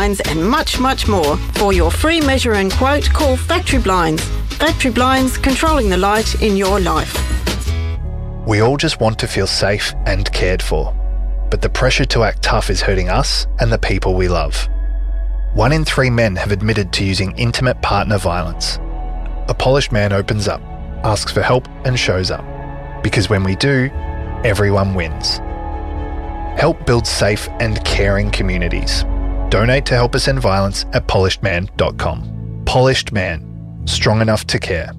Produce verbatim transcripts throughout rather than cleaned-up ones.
and much, much more. For your free measure and quote, call Factory Blinds. Factory Blinds, controlling the light in your life. We all just want to feel safe and cared for, but the pressure to act tough is hurting us and the people we love. One in three men have admitted to using intimate partner violence. A polished man opens up, asks for help and shows up. Because when we do, everyone wins. Help build safe and caring communities. Donate to Help Us End Violence at polished man dot com. Polished Man. Strong enough to care.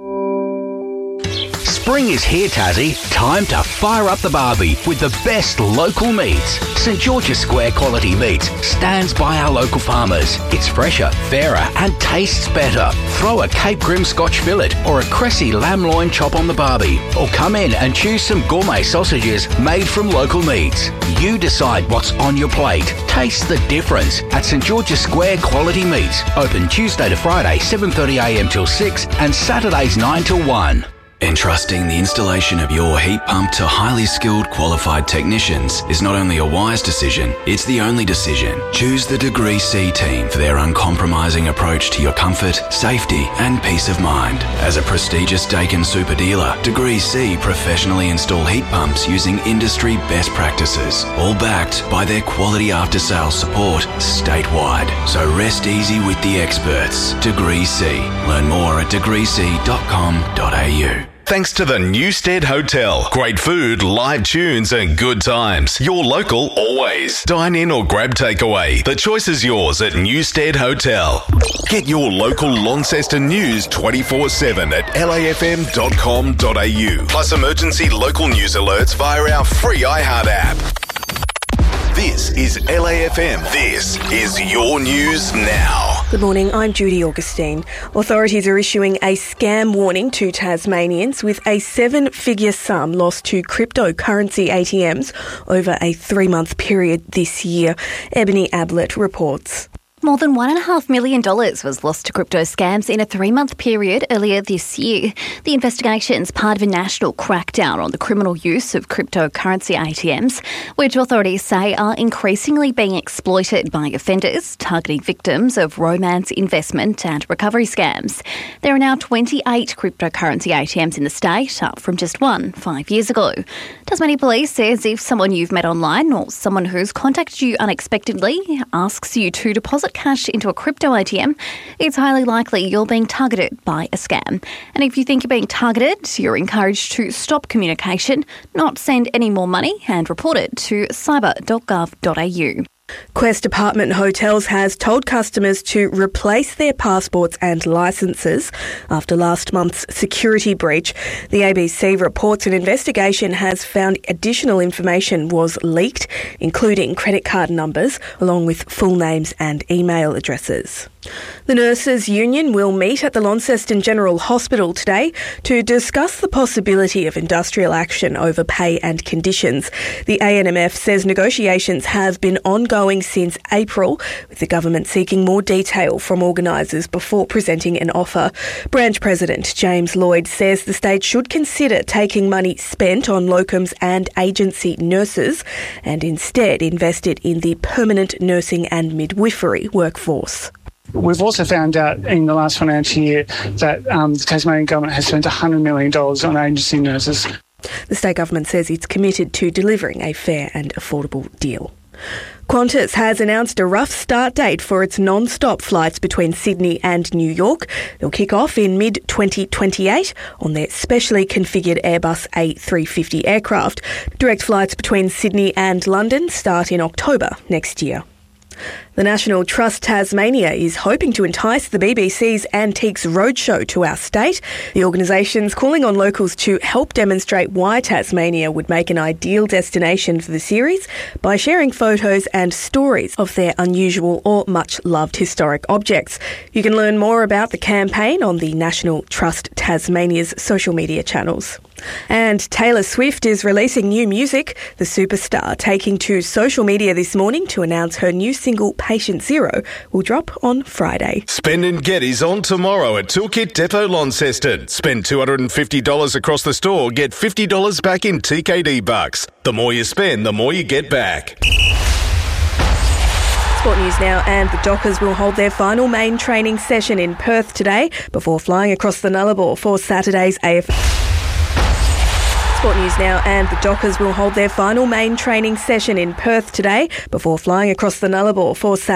Spring is here, Tassie. Time to fire up the barbie with the best local meats. St George's Square quality meats stands by our local farmers. It's fresher, fairer and tastes better. Throw a Cape Grim Scotch fillet or a Cressy lamb loin chop on the barbie. Or come in and choose some gourmet sausages made from local meats. You decide what's on your plate. Taste the difference at St George's Square quality meats. Open Tuesday to Friday, seven thirty a m till six and Saturdays nine till one. Entrusting the installation of your heat pump to highly skilled, qualified technicians is not only a wise decision, it's the only decision. Choose the Degree C team for their uncompromising approach to your comfort, safety and peace of mind. As a prestigious Daikin super dealer, Degree C professionally install heat pumps using industry best practices, all backed by their quality after-sales support statewide. So rest easy with the experts. Degree C. Learn more at degree c dot com dot a u. Thanks to the Newstead Hotel. Great food, live tunes and good times. Your local always. Dine in or grab takeaway. The choice is yours at Newstead Hotel. Get your local Launceston news twenty-four seven at l a f m dot com dot a u. Plus emergency local news alerts via our free iHeart app. This is L A F M. This is your news now. Good morning, I'm Judy Augustine. Authorities are issuing a scam warning to Tasmanians with a seven-figure sum lost to cryptocurrency A T Ms over a three-month period this year. Ebony Ablett reports. More than one point five million dollars was lost to crypto scams in a three-month period earlier this year. The investigation is part of a national crackdown on the criminal use of cryptocurrency A T Ms, which authorities say are increasingly being exploited by offenders, targeting victims of romance, investment and recovery scams. There are now twenty-eight cryptocurrency A T Ms in the state, up from just one five years ago. Tasmania Police says if someone you've met online or someone who's contacted you unexpectedly asks you to deposit cash into a crypto A T M, it's highly likely you're being targeted by a scam. And if you think you're being targeted, you're encouraged to stop communication, not send any more money and report it to cyber dot gov dot a u. Quest Apartment Hotels has told customers to replace their passports and licences after last month's security breach. The A B C reports an investigation has found additional information was leaked, including credit card numbers, along with full names and email addresses. The Nurses Union will meet at the Launceston General Hospital today to discuss the possibility of industrial action over pay and conditions. The A N M F says negotiations have been ongoing since April, with the government seeking more detail from organisers before presenting an offer. Branch President James Lloyd says the state should consider taking money spent on locums and agency nurses and instead invest it in the permanent nursing and midwifery workforce. We've also found out in the last financial year that um, the Tasmanian government has spent one hundred million dollars on agency nurses. The state government says it's committed to delivering a fair and affordable deal. Qantas has announced a rough start date for its non-stop flights between Sydney and New York. They'll kick off in mid twenty twenty-eight on their specially configured Airbus A three fifty aircraft. Direct flights between Sydney and London start in October next year. The National Trust Tasmania is hoping to entice the B B C's Antiques Roadshow to our state. The organisation's calling on locals to help demonstrate why Tasmania would make an ideal destination for the series by sharing photos and stories of their unusual or much-loved historic objects. You can learn more about the campaign on the National Trust Tasmania's social media channels. And Taylor Swift is releasing new music. The superstar taking to social media this morning to announce her new single Patient Zero will drop on Friday. Spend and Get is on tomorrow at Toolkit Depot Launceston. Spend two hundred fifty dollars across the store, get fifty dollars back in T K D bucks. The more you spend, the more you get back. Sport news now, and the Dockers will hold their final main training session in Perth today before flying across the Nullarbor for Saturday's A F L. Sport news now, and the Dockers will hold their final main training session in Perth today before flying across the Nullarbor for Saturday's